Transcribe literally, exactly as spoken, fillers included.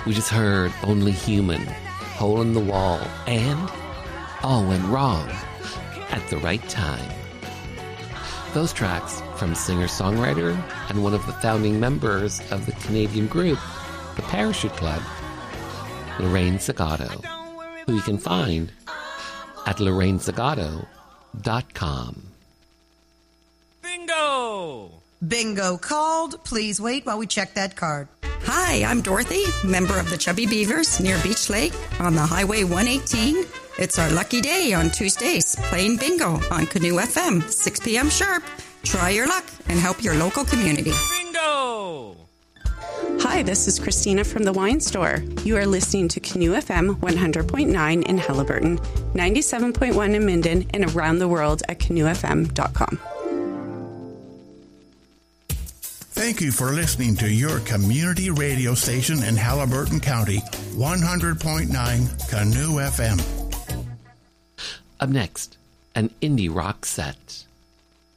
We just heard Only Human, Hole in the Wall, and All Went Wrong at the Right Time. Those tracks from singer-songwriter and one of the founding members of the Canadian group, the Parachute Club, Lorraine Zagato, who you can find at lorraine zagato dot com. Bingo! Bingo called. Please wait while we check that card. Hi, I'm Dorothy, member of the Chubby Beavers near Beach Lake on the Highway one eighteen. It's our lucky day on Tuesdays, playing bingo on Canoe F M, six p.m. sharp. Try your luck and help your local community. Bingo! Hi, this is Christina from the Wine Store. You are listening to Canoe F M one hundred point nine in Halliburton, ninety-seven point one in Minden, and around the world at canoe f m dot com. Thank you for listening to your community radio station in Halliburton County, one hundred point nine Canoe F M. Up next, an indie rock set.